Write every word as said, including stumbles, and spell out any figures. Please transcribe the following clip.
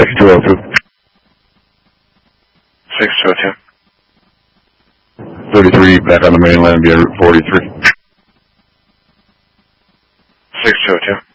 six two oh two. six two oh two. thirty-three, back on the mainland via Route forty-three. six two oh two.